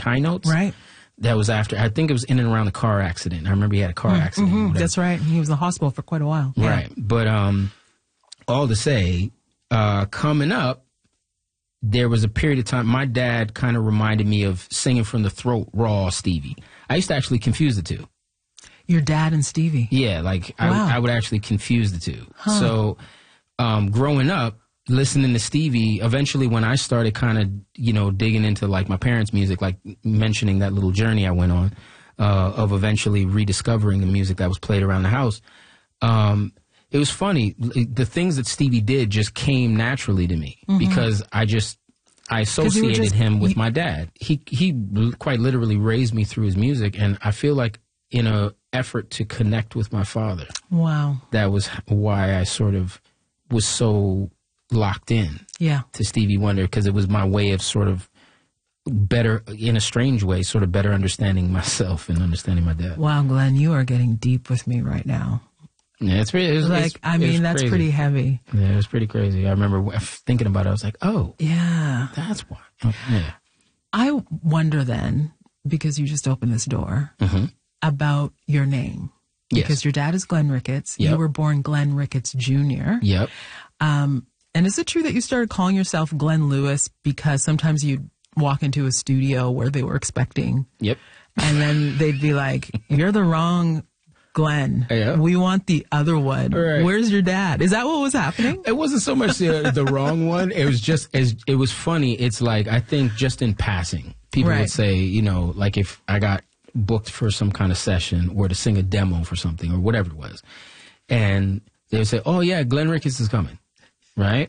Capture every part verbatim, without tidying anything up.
high notes. Right. That was after, I think it was in and around the car accident. I remember he had a car accident. Mm-hmm. That's right. He was in the hospital for quite a while. Yeah. Right. But um, all to say, uh, coming up, there was a period of time, my dad kind of reminded me of Singing from the Throat, Raw Stevie. I used to actually confuse the two. Your dad and Stevie? Yeah, like Wow. I, I would actually confuse the two. Huh. So um, growing up, listening to Stevie, eventually when I started kind of, you know, digging into like my parents' music, like mentioning that little journey I went on uh, of eventually rediscovering the music that was played around the house, um, it was funny. The things that Stevie did just came naturally to me mm-hmm. because I just, I associated just, him with he, my dad. He, he quite literally raised me through his music, and I feel like in a effort to connect with my father. Wow. That was why I sort of was so locked in yeah. to Stevie Wonder, because it was my way of sort of better, in a strange way, sort of better understanding myself and understanding my dad. Wow, Glenn, you are getting deep with me right now. Yeah, it's pretty. It's, like it's, I mean, that's crazy. Pretty heavy. Yeah, it was pretty crazy. I remember thinking about it. I was like, "Oh, yeah, that's why." Oh, yeah. I wonder then, because you just opened this door, mm-hmm. about your name. Yes. Because your dad is Glenn Ricketts. Yep. You were born Glenn Ricketts Junior Yep. Um, and is it true that you started calling yourself Glenn Lewis because sometimes you'd walk into a studio where they were expecting? Yep. And then they'd be like, "You're the wrong Glenn. Yeah. We want the other one. Right. Where's your dad?" Is that what was happening? It wasn't so much the, the wrong one. It was just as it was funny. It's like, I think just in passing, people right. would say, you know, like if I got booked for some kind of session or to sing a demo for something or whatever it was, and they would say, "Oh yeah, Glenn Ricketts is coming," right?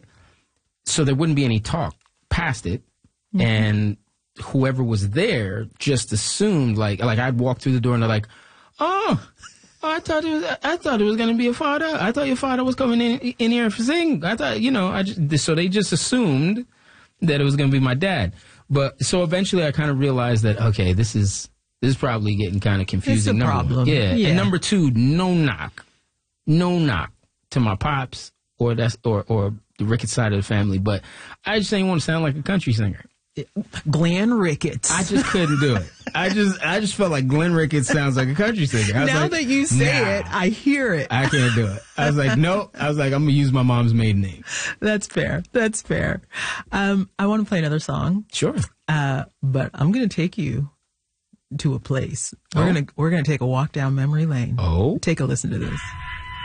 So there wouldn't be any talk past it, mm-hmm. and whoever was there just assumed like like I'd walk through the door and they're like, "Oh, I thought it was. I thought it was going to be a father. I thought your father was coming in in here for sing. I thought, you know, I just, so they just assumed that it was going to be my dad. But so eventually, I kind of realized that okay, this is this is probably getting kind of confusing. It's a problem. Yeah. yeah. And number two, no knock, no knock to my pops or that's or or the Ricketts side of the family, but I just didn't want to sound like a country singer. Glenn Ricketts. I just couldn't do it. I just I just felt like Glenn Ricketts sounds like a country singer. I was now like, that you say nah, it, I hear it. I can't do it. I was like, no. I was like, I'm going to use my mom's maiden name. That's fair. That's fair. Um, I want to play another song. Sure. Uh, but I'm going to take you to a place. We're Oh. going to we're going to take a walk down memory lane. Oh. Take a listen to this.